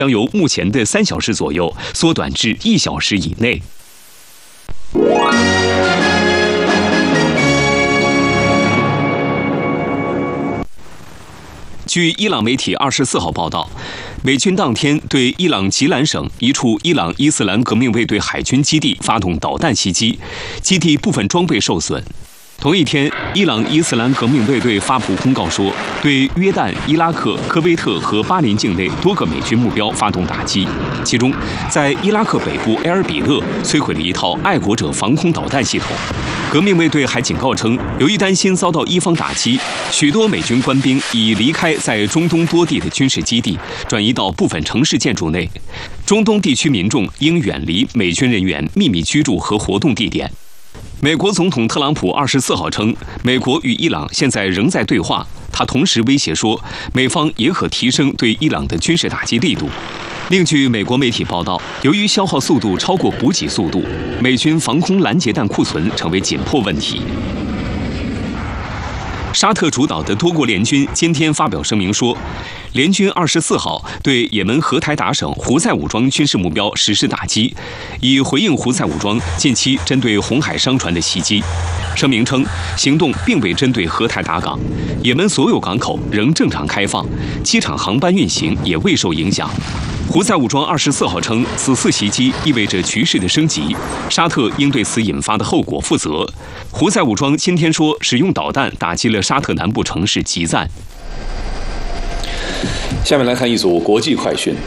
将由目前的3小时左右缩短至1小时以内。据伊朗媒体24号报道，美军当天对伊朗吉兰省一处伊朗伊斯兰革命卫队海军基地发动导弹袭击，基地部分装备受损。同一天，伊朗伊斯兰革命卫队发布公告说，对约旦、伊拉克、科威特和巴林境内多个美军目标发动打击。其中，在伊拉克北部埃尔比勒摧毁了一套爱国者防空导弹系统。革命卫队还警告称，由于担心遭到伊方打击，许多美军官兵已离开在中东多地的军事基地，转移到部分城市建筑内。中东地区民众应远离美军人员秘密居住和活动地点。美国总统特朗普24号称，美国与伊朗现在仍在对话。他同时威胁说，美方也可提升对伊朗的军事打击力度。另据美国媒体报道，由于消耗速度超过补给速度，美军防空拦截弹库存成为紧迫问题。沙特主导的多国联军今天发表声明说，联军24号对也门荷台达省胡塞武装军事目标实施打击，以回应胡塞武装近期针对红海商船的袭击。声明称，行动并未针对荷台达港，也门所有港口仍正常开放，机场航班运行也未受影响。胡塞武装24号称，此次袭击意味着局势的升级，沙特应对此引发的后果负责。胡塞武装今天说，使用导弹打击了沙特南部城市吉赞。 下面来看一组国际快讯。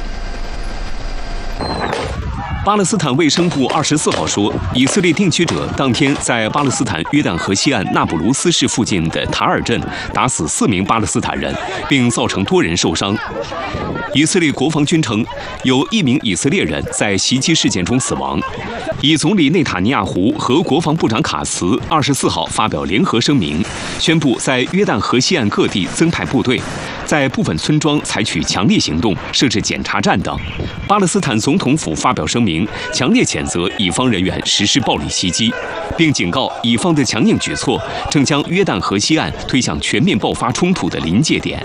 巴勒斯坦卫生部24号说，以色列定居者当天在巴勒斯坦约旦河西岸纳卜卢斯市附近的塔尔镇打死4名巴勒斯坦人，并造成多人受伤。以色列国防军称，有1名以色列人在袭击事件中死亡。以总理内塔尼亚胡和国防部长卡茨24号发表联合声明，宣布在约旦河西岸各地增派部队，在部分村庄采取强力行动，设置检查站等。巴勒斯坦总统府发表声明，强烈谴责以方人员实施暴力袭击，并警告以方的强硬举措正将约旦河西岸推向全面爆发冲突的临界点。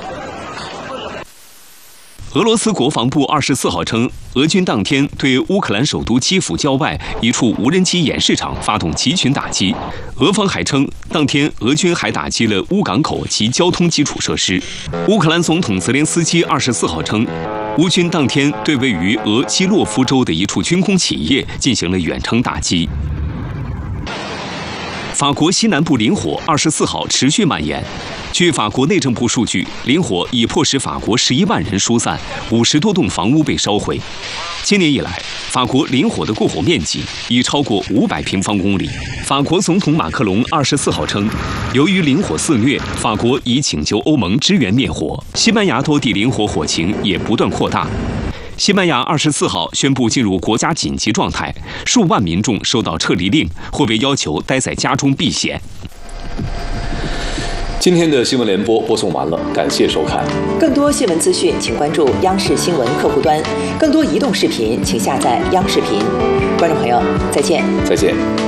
俄罗斯国防部24号称，俄军当天对乌克兰首都基辅郊外一处无人机演示场发动集群打击。俄方还称，当天俄军还打击了乌港口及交通基础设施。乌克兰总统泽连斯基24号称，乌军当天对位于俄基洛夫州的一处军工企业进行了远程打击。法国西南部林火24号持续蔓延。据法国内政部数据，林火已迫使法国11万人疏散，50多栋房屋被烧毁。今年以来，法国林火的过火面积已超过500平方公里。法国总统马克龙24号称，由于林火肆虐，法国已请求欧盟支援灭火。西班牙多地林火火情也不断扩大。西班牙24号宣布进入国家紧急状态，数万民众收到撤离令，或被要求待在家中避险。 今天的新闻联播播送完了，感谢收看。 更多新闻资讯，请关注央视新闻客户端；更多移动视频，请下载央视频。观众朋友，再见。 再见。